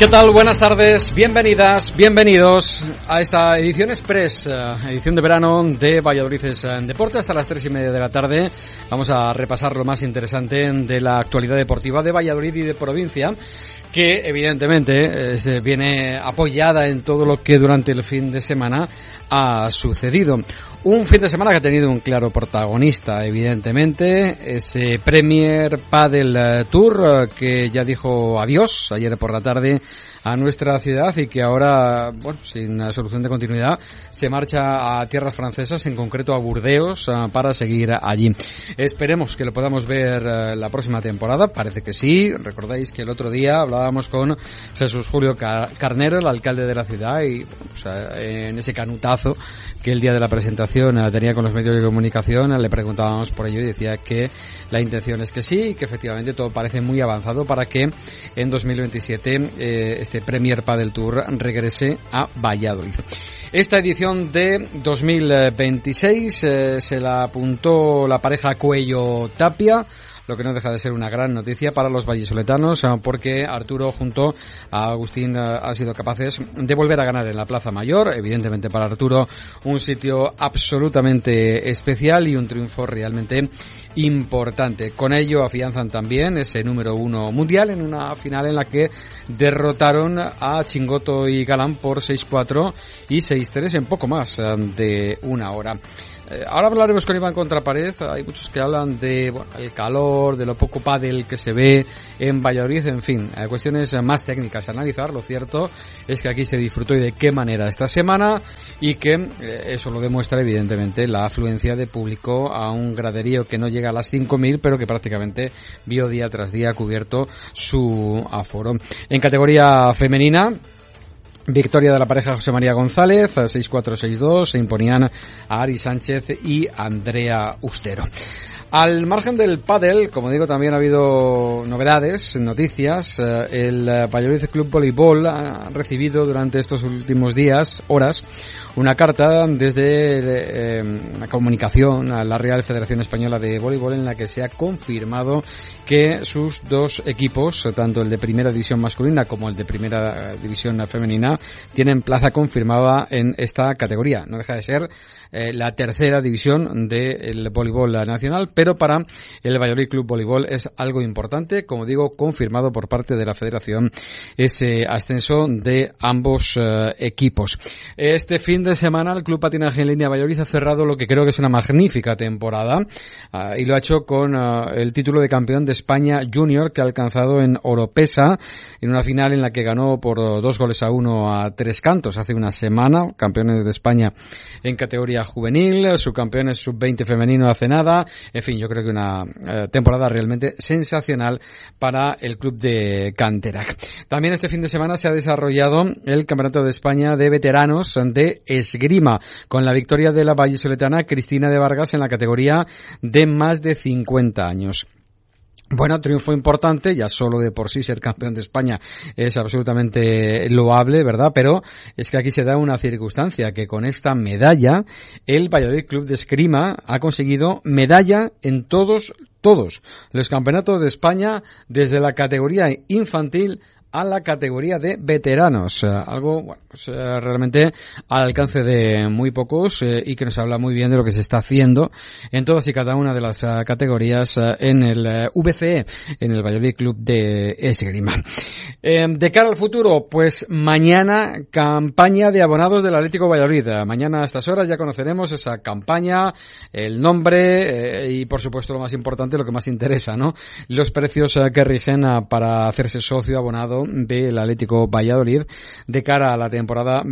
¿Qué tal? Buenas tardes, bienvenidas, bienvenidos a esta edición express, edición de verano de Valladolid en Deporte. Hasta las 3:30 de la tarde vamos a repasar lo más interesante de la actualidad deportiva de Valladolid y de provincia, que evidentemente viene apoyada en todo lo que durante el fin de semana ha sucedido. Un fin de semana que ha tenido un claro protagonista, evidentemente, ese Premier Padel Tour que ya dijo adiós ayer por la tarde a nuestra ciudad y que ahora, bueno, sin solución de continuidad, se marcha a tierras francesas, en concreto a Burdeos, para seguir allí. Esperemos que lo podamos ver la próxima temporada, parece que sí. Recordáis que el otro día hablábamos con Jesús Julio Carnero, el alcalde de la ciudad, y en ese canutazo que el día de la presentación tenía con los medios de comunicación, le preguntábamos por ello y decía que la intención es que sí, y que efectivamente todo parece muy avanzado para que en 2027 este Premier Padel Tour regrese a Valladolid. Esta edición de 2026 se la apuntó la pareja Cuello-Tapia, lo que no deja de ser una gran noticia para los vallisoletanos, porque Arturo junto a Agustín han sido capaces de volver a ganar en la Plaza Mayor. Evidentemente para Arturo un sitio absolutamente especial y un triunfo realmente importante. Con ello afianzan también ese número 1 mundial en una final en la que derrotaron a Chingoto y Galán por 6-4 y 6-3 en poco más de una hora. Ahora hablaremos con Iván Contrapared. Hay muchos que hablan de el calor, de lo poco pádel que se ve en Valladolid, en fin, cuestiones más técnicas a analizar. Lo cierto es que aquí se disfrutó y de qué manera esta semana, y que eso lo demuestra evidentemente la afluencia de público a un graderío que no llega a las 5.000, pero que prácticamente vio día tras día cubierto su aforo. En categoría femenina, victoria de la pareja José María González, 6-4, 6-2, se imponían a Ari Sánchez y Andrea Ustero. Al margen del pádel, como digo, también ha habido novedades, noticias. El Valladolid Club Voleibol ha recibido durante estos últimos días, horas, una carta desde la comunicación a la Real Federación Española de Voleibol, en la que se ha confirmado que sus dos equipos, tanto el de primera división masculina como el de primera división femenina, tienen plaza confirmada en esta categoría. No deja de ser la tercera división del voleibol nacional, pero para el Valladolid Club Voleibol es algo importante, como digo, confirmado por parte de la Federación ese ascenso de ambos equipos. Este fin de semana el Club Patinaje en Línea Valladolid ha cerrado lo que creo que es una magnífica temporada, y lo ha hecho con el título de campeón de España Junior, que ha alcanzado en Oropesa en una final en la que ganó por 2-1 a Tres Cantos hace una semana. Campeones de España en categoría juvenil, subcampeones sub-20 femenino hace nada. En fin, yo creo que una temporada realmente sensacional para el club de Canterac. También este fin de semana se ha desarrollado el Campeonato de España de Veteranos de Esgrima, con la victoria de la vallisoletana Cristina de Vargas en la categoría de más de 50 años. Bueno, triunfo importante, ya solo de por sí ser campeón de España es absolutamente loable, ¿verdad? Pero es que aquí se da una circunstancia, que con esta medalla el Valladolid Club de Esgrima ha conseguido medalla en todos los campeonatos de España, desde la categoría infantil a la categoría de veteranos, algo bueno, pues realmente al alcance de muy pocos, y que nos habla muy bien de lo que se está haciendo en todas y cada una de las categorías en el VCE, en el Valladolid Club de Esgrima. De cara al futuro, pues mañana campaña de abonados del Atlético Valladolid. Mañana a estas horas ya conoceremos esa campaña, el nombre y por supuesto lo más importante, lo que más interesa, ¿no? Los precios que rigen para hacerse socio abonado del Atlético Valladolid de cara a la temporada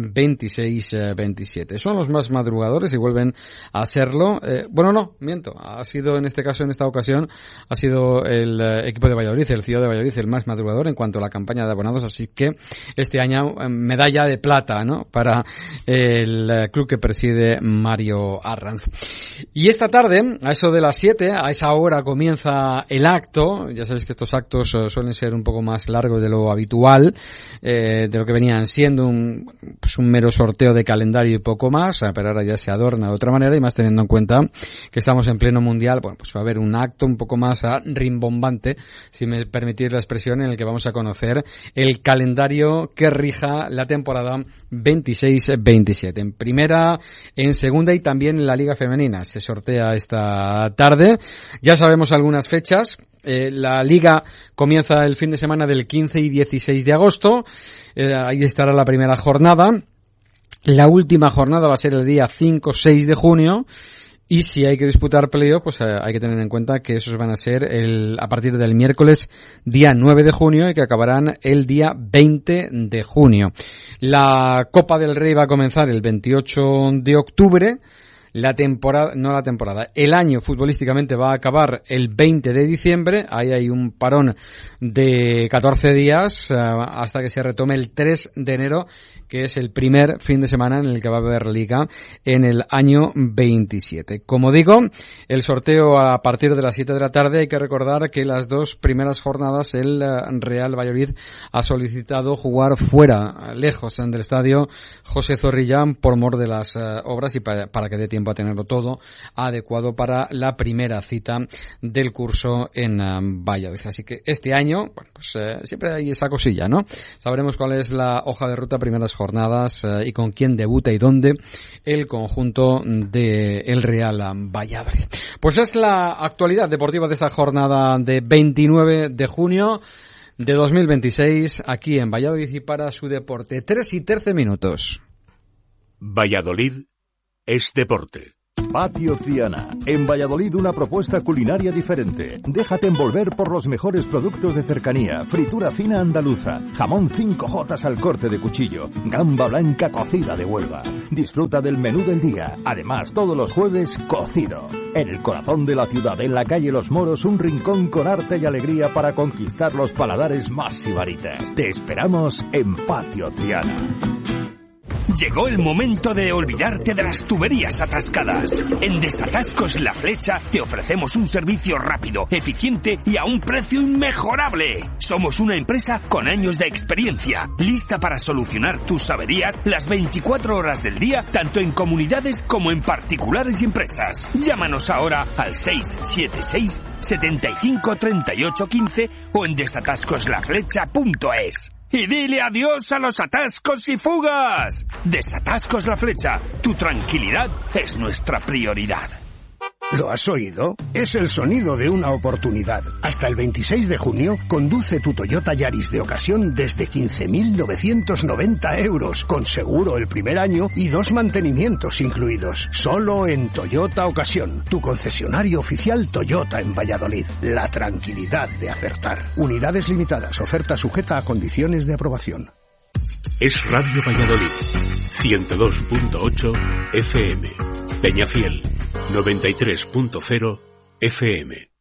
26-27. Son los más madrugadores y vuelven a serlo. Bueno, no, miento. Ha sido en este caso, en esta ocasión, ha sido el equipo de Valladolid, el Ciudad de Valladolid, el más madrugador en cuanto a la campaña de abonados. Así que este año medalla de plata, ¿no? Para el club que preside Mario Arranz. Y esta tarde, a eso de las 7, a esa hora comienza el acto. Ya sabéis que estos actos suelen ser un poco más largos de lo habitual habitual, de lo que venían siendo un mero sorteo de calendario y poco más, pero ahora ya se adorna de otra manera, y más teniendo en cuenta que estamos en pleno mundial. Bueno, pues va a haber un acto un poco más rimbombante, si me permitís la expresión, en el que vamos a conocer el calendario que rija la temporada 26-27. En primera, en segunda y también en la Liga Femenina. Se sortea esta tarde. Ya sabemos algunas fechas. La Liga comienza el fin de semana del 15 y 16 de agosto. Ahí estará la primera jornada. La última jornada va a ser el día 5-6 de junio. Y si hay que disputar playoff, pues hay que tener en cuenta que esos van a ser a partir del miércoles día 9 de junio y que acabarán el día 20 de junio. La Copa del Rey va a comenzar el 28 de octubre. El año futbolísticamente va a acabar el 20 de diciembre. Ahí hay un parón de 14 días hasta que se retome el 3 de enero, que es el primer fin de semana en el que va a haber liga en el año 27. Como digo, el sorteo a partir de las 7 de la tarde. Hay que recordar que las dos primeras jornadas el Real Valladolid ha solicitado jugar fuera, lejos del estadio José Zorrilla, por mor de las obras y para que dé tiempo a tenerlo todo adecuado para la primera cita del curso en Valladolid. Así que este año, bueno, pues siempre hay esa cosilla, ¿no? Sabremos cuál es la hoja de ruta, primeras jornadas y con quién debuta y dónde el conjunto de el Real Valladolid. Pues es la actualidad deportiva de esta jornada de 29 de junio de 2026 aquí en Valladolid y para su deporte. 3:13 minutos. Valladolid es deporte. Patio Ciana. En Valladolid una propuesta culinaria diferente. Déjate envolver por los mejores productos de cercanía. Fritura fina andaluza. Jamón 5J al corte de cuchillo. Gamba blanca cocida de Huelva. Disfruta del menú del día. Además, todos los jueves, cocido. En el corazón de la ciudad, en la calle Los Moros, un rincón con arte y alegría para conquistar los paladares más sibaritas. Te esperamos en Patio Ciana. Llegó el momento de olvidarte de las tuberías atascadas. En Desatascos La Flecha te ofrecemos un servicio rápido, eficiente y a un precio inmejorable. Somos una empresa con años de experiencia, lista para solucionar tus averías las 24 horas del día, tanto en comunidades como en particulares y empresas. Llámanos ahora al 676 75 38 15 o en desatascoslaflecha.es. Y dile adiós a los atascos y fugas. Desatascos La Flecha. Tu tranquilidad es nuestra prioridad. ¿Lo has oído? Es el sonido de una oportunidad. Hasta el 26 de junio, conduce tu Toyota Yaris de ocasión desde 15.990 euros, con seguro el primer año y 2 mantenimientos incluidos. Solo en Toyota Ocasión, tu concesionario oficial Toyota en Valladolid. La tranquilidad de acertar. Unidades limitadas. Oferta sujeta a condiciones de aprobación. Es Radio Valladolid, 102.8 FM. Peñafiel, 93.0 FM.